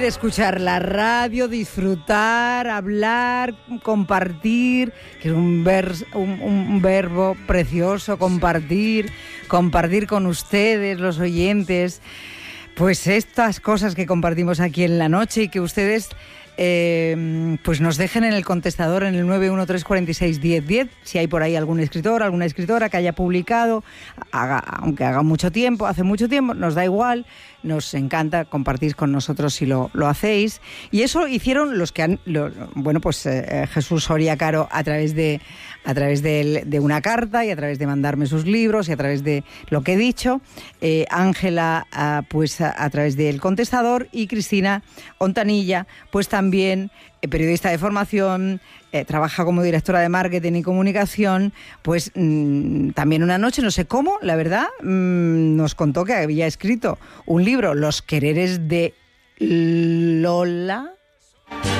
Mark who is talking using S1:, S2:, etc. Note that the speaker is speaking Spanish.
S1: de escuchar la radio, disfrutar, hablar, compartir, que es un verbo precioso, compartir con ustedes, los oyentes, pues estas cosas que compartimos aquí en la noche y que ustedes pues nos dejen en el contestador en el 913461010, si hay por ahí algún escritor, alguna escritora que haya publicado, aunque haga mucho tiempo, hace mucho tiempo, nos da igual, nos encanta compartir con nosotros si lo hacéis. Y eso hicieron los que han, Jesús Soria Caro a través de una carta y a través de mandarme sus libros y a través de lo que he dicho, Ángela pues a través del contestador, y Cristina Ontanilla pues también periodista de formación, trabaja como directora de marketing y comunicación, pues también una noche, no sé cómo, la verdad, nos contó que había escrito un libro, Los quereres de Lola.